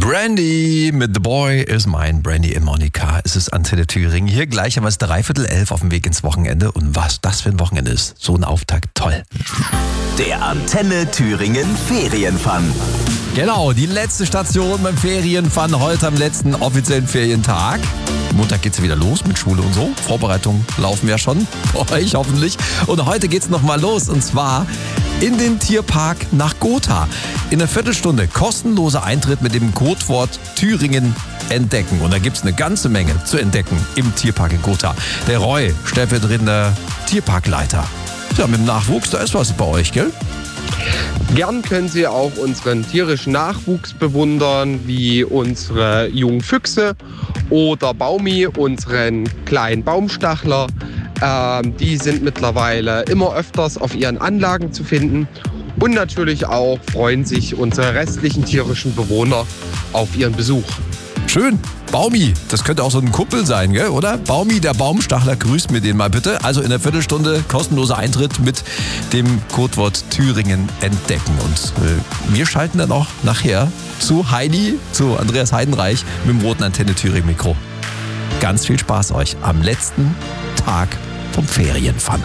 Brandy mit The Boy is Mine. Brandy und Monika. Es ist Antenne Thüringen. Hier gleich haben wir es 11:45 auf dem Weg ins Wochenende. Und was das für ein Wochenende ist. So ein Auftakt. Toll. Der Antenne Thüringen Ferienfun. Genau, die letzte Station beim Ferienfun heute am letzten offiziellen Ferientag. Montag geht's wieder los mit Schule und so. Vorbereitungen laufen ja schon, bei euch hoffentlich. Und heute geht's nochmal los und zwar in den Tierpark nach Gotha. In einer Viertelstunde kostenloser Eintritt mit dem Codewort Thüringen entdecken. Und da gibt's eine ganze Menge zu entdecken im Tierpark in Gotha. Der Roy, stellvertretender Tierparkleiter. Ja, mit dem Nachwuchs, da ist was bei euch, gell? Gern können Sie auch unseren tierischen Nachwuchs bewundern, wie unsere jungen Füchse oder Baumi, unseren kleinen Baumstachler. Die sind mittlerweile immer öfters auf ihren Anlagen zu finden. Und natürlich auch freuen sich unsere restlichen tierischen Bewohner auf ihren Besuch. Schön. Baumi, das könnte auch so ein Kumpel sein, gell, oder? Baumi, der Baumstachler, grüßt mir den mal bitte. Also in der Viertelstunde kostenloser Eintritt mit dem Codewort Thüringen entdecken. Und wir schalten dann auch nachher zu Heidi, zu Andreas Heidenreich mit dem roten Antenne Thüringen Mikro. Ganz viel Spaß euch am letzten Tag vom Ferienfun.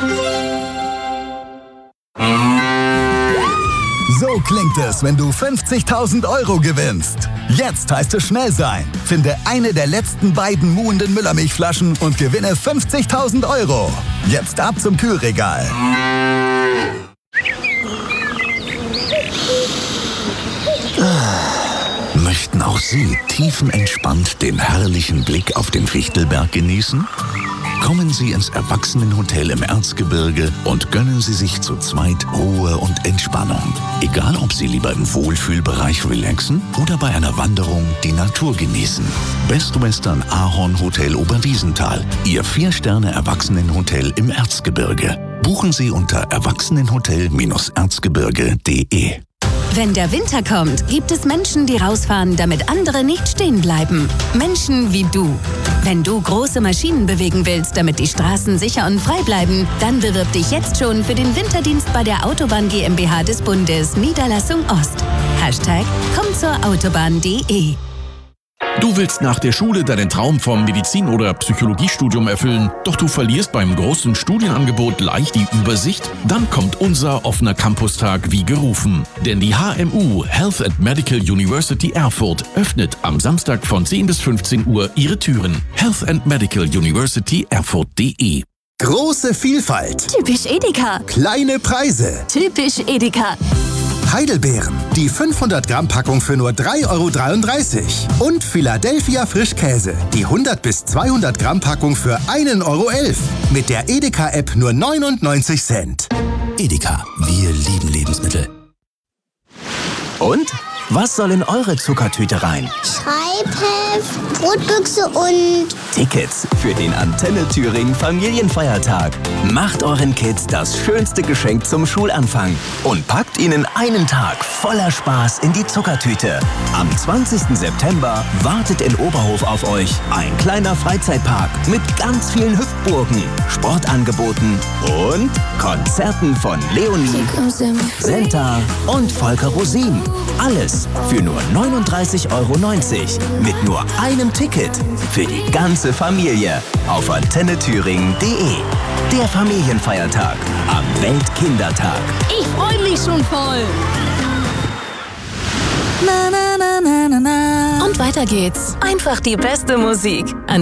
So klingt es, wenn du 50.000 Euro gewinnst. Jetzt heißt es schnell sein. Finde eine der letzten beiden muhenden Müllermilchflaschen und gewinne 50.000 Euro. Jetzt ab zum Kühlregal. Möchten auch Sie tiefenentspannt den herrlichen Blick auf den Fichtelberg genießen? Kommen Sie ins Erwachsenenhotel im Erzgebirge und gönnen Sie sich zu zweit Ruhe und Entspannung. Egal, ob Sie lieber im Wohlfühlbereich relaxen oder bei einer Wanderung die Natur genießen. Best Western Ahorn Hotel Oberwiesenthal, Ihr 4-Sterne-Erwachsenenhotel im Erzgebirge. Buchen Sie unter erwachsenenhotel-erzgebirge.de. Wenn der Winter kommt, gibt es Menschen, die rausfahren, damit andere nicht stehen bleiben. Menschen wie du. Wenn du große Maschinen bewegen willst, damit die Straßen sicher und frei bleiben, dann bewirb dich jetzt schon für den Winterdienst bei der Autobahn GmbH des Bundes, Niederlassung Ost. #kommzurautobahn.de. Du willst nach der Schule deinen Traum vom Medizin- oder Psychologiestudium erfüllen, doch du verlierst beim großen Studienangebot leicht die Übersicht? Dann kommt unser offener Campustag wie gerufen. Denn die HMU, Health and Medical University Erfurt, öffnet am Samstag von 10 bis 15 Uhr ihre Türen. Health and Medical University Erfurt.de. Große Vielfalt. Typisch Edeka. Kleine Preise. Typisch Edeka. Heidelbeeren. Die 500 Gramm Packung für nur 3,33 €. Und Philadelphia Frischkäse. Die 100 bis 200 Gramm Packung für 1,11 €. Mit der Edeka-App nur 99 Cent. Edeka, wir lieben Lebensmittel. Und? Was soll in eure Zuckertüte rein? Schreibheft, Brotbüchse und Tickets für den Antenne Thüringen Familienfeiertag. Macht euren Kids das schönste Geschenk zum Schulanfang und packt ihnen einen Tag voller Spaß in die Zuckertüte. Am 20. September wartet in Oberhof auf euch ein kleiner Freizeitpark mit ganz vielen Hüpfburgen, Sportangeboten und Konzerten von Leonie, Senta und Volker Rosin. Alles für nur 39,90 € mit nur einem Ticket für die ganze Familie auf antennethüringen.de. Der Familienfeiertag am Weltkindertag. Ich freue mich schon voll. Und weiter geht's. Einfach die beste Musik.